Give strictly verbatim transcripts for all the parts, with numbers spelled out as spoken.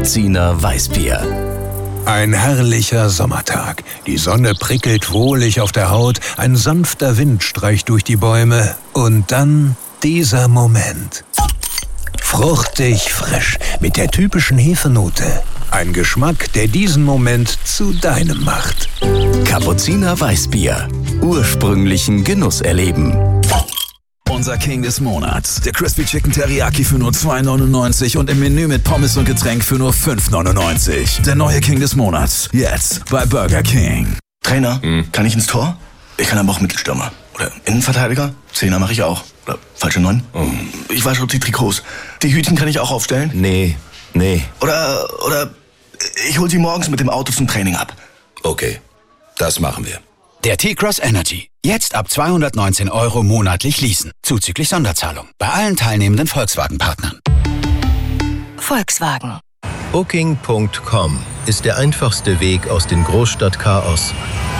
Kapuziner Weißbier. Ein herrlicher Sommertag. Die Sonne prickelt wohlig auf der Haut, ein sanfter Wind streicht durch die Bäume und dann dieser Moment. Fruchtig frisch, mit der typischen Hefenote. Ein Geschmack, der diesen Moment zu deinem macht. Kapuziner Weißbier. Ursprünglichen Genuss erleben. Unser King des Monats. Der Crispy Chicken Teriyaki für nur zwei neunundneunzig und im Menü mit Pommes und Getränk für nur fünf neunundneunzig. Der neue King des Monats. Jetzt bei Burger King. Trainer, hm. kann ich ins Tor? Ich kann aber auch Mittelstürmer. Oder Innenverteidiger? Zehner mache ich auch. Oder falsche Neun? Oh. Ich weiß schon die Trikots. Die Hütchen kann ich auch aufstellen? Nee, nee. Oder, oder ich hol sie morgens mit dem Auto zum Training ab. Okay, das machen wir. Der T-Cross Energy. Jetzt ab zweihundertneunzehn Euro monatlich leasen. Zuzüglich Sonderzahlung. Bei allen teilnehmenden Volkswagen-Partnern. Volkswagen. Booking Punkt com ist der einfachste Weg aus dem Großstadtchaos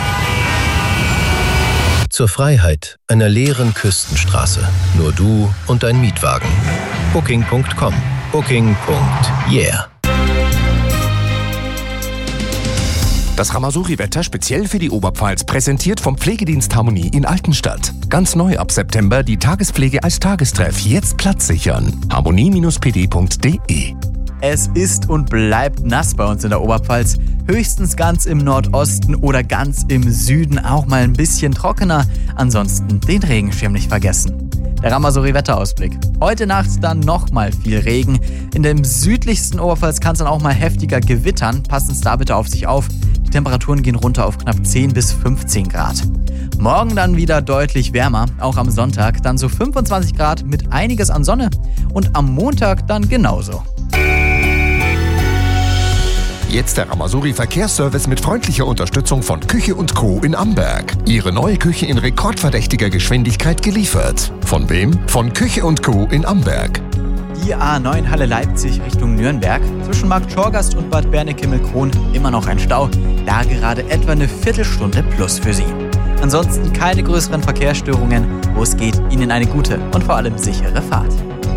zur Freiheit einer leeren Küstenstraße. Nur du und dein Mietwagen. Booking Punkt com. Booking. Yeah. Das Ramasuri-Wetter speziell für die Oberpfalz, präsentiert vom Pflegedienst Harmonie in Altenstadt. Ganz neu ab September die Tagespflege als Tagestreff. Jetzt Platz sichern. harmonie Bindestrich p d Punkt d e. Es ist und bleibt nass bei uns in der Oberpfalz. Höchstens ganz im Nordosten oder ganz im Süden auch mal ein bisschen trockener. Ansonsten den Regenschirm nicht vergessen. Der Ramasuri-Wetterausblick. Heute Nacht dann nochmal viel Regen. In dem südlichsten Oberpfalz kann es dann auch mal heftiger gewittern. Passen Sie da bitte auf sich auf. Die Temperaturen gehen runter auf knapp zehn bis fünfzehn Grad. Morgen dann wieder deutlich wärmer, auch am Sonntag. Dann so fünfundzwanzig Grad mit einiges an Sonne. Und am Montag dann genauso. Jetzt der Ramasuri Verkehrsservice mit freundlicher Unterstützung von Küche und Co. in Amberg. Ihre neue Küche in rekordverdächtiger Geschwindigkeit geliefert. Von wem? Von Küche und Co. in Amberg. Die A neun Halle Leipzig Richtung Nürnberg. Zwischen Markt Schorgast und Bad Bernekimmel-Krohn immer noch ein Stau. Da gerade etwa eine Viertelstunde plus für Sie. Ansonsten keine größeren Verkehrsstörungen. Los geht Ihnen eine gute und vor allem sichere Fahrt.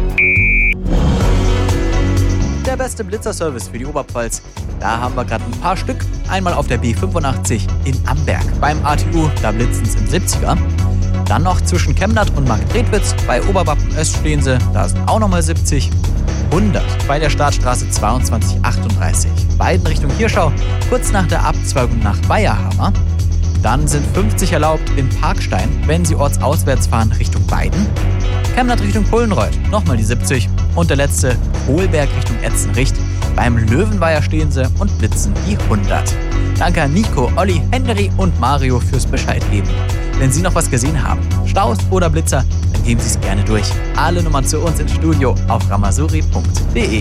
Der beste Blitzerservice für die Oberpfalz. Da haben wir gerade ein paar Stück. Einmal auf der B fünfundachtzig in Amberg. Beim A T U, da blitzen es im siebziger. Dann noch zwischen Chemnat und Marktredwitz. Bei Oberwappen-Öst stehen sie, da sind auch nochmal siebzig. hundert bei der Startstraße zweiundzwanzig achtunddreißig. Beiden Richtung Hirschau, kurz nach der Abzweigung nach Weiherhammer. Dann sind fünfzig erlaubt in Parkstein, wenn Sie ortsauswärts fahren Richtung Weiden. Chemnat Richtung Pullenreuth, nochmal die siebzig. Und der letzte, Kohlberg Richtung Etzenricht. Beim Löwenweiher stehen sie und blitzen die hundert. Danke an Nico, Olli, Henry und Mario fürs Bescheid geben. Wenn Sie noch was gesehen haben, Staus oder Blitzer, dann geben Sie es gerne durch. Alle Nummern zu uns ins Studio auf ramasuri Punkt de.